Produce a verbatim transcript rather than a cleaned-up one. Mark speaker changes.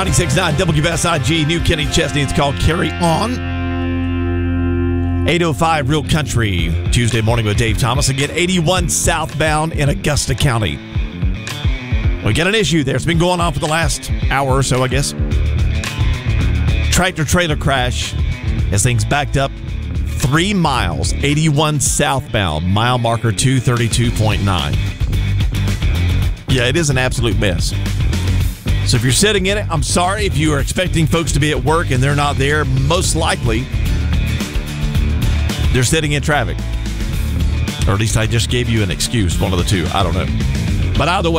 Speaker 1: ninety-six point nine W S I G, New Kenny Chesney. It's called Carry On. eight oh five Real Country, Tuesday morning with Dave Thomas. Again, eighty-one southbound in Augusta County. We got an issue there. It's been going on for the last hour or so, I guess. Tractor-trailer crash as things backed up three miles, eighty-one southbound, mile marker two thirty-two point nine. Yeah, it is an absolute mess. So if you're sitting in it, I'm sorry. If you are expecting folks to be at work and they're not there, most likely they're sitting in traffic. Or at least I just gave you an excuse, one of the two. I don't know. But either way,